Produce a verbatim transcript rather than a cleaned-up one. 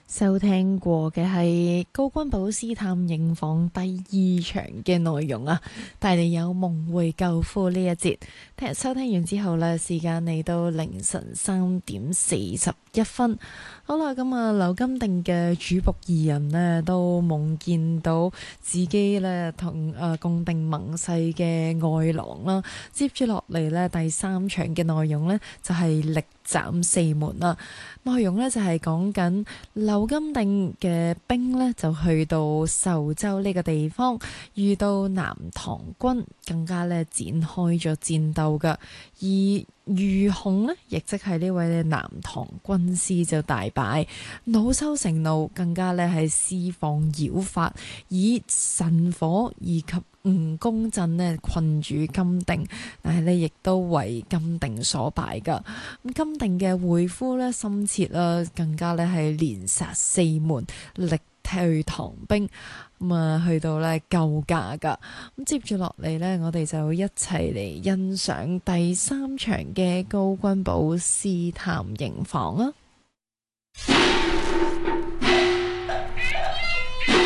收聽過嘅係高君寶斯探營房第二場嘅內容啊，帶你有夢回舊夫呢一節。聽日收聽完之後呢，時間嚟到凌晨三點四十一分。好啦，咁啊，劉金定嘅主僕二人呢，都夢見到自己呢同誒共定盟誓嘅愛郎啦。接住落嚟呢，第三場嘅內容呢，就係力斬四門啦。內容呢，就係講緊劉金定嘅兵呢，就去到壽州呢個地方，遇到南唐軍，更加呢展開咗戰鬥噶。而俞洪呢，亦即係呢位南唐軍師就大敗，惱羞成怒，更加呢係施放妖法，以神火以及蜈蚣陣呢困住金定，但係呢亦都為金定所敗噶。咁金定嘅會夫呢，心切啦，更加呢係連殺四門，力退唐兵，咁啊去到呢救駕噶。咁接住落嚟呢，我哋就一齊嚟欣賞第三場嘅高君寶斯探營房啊！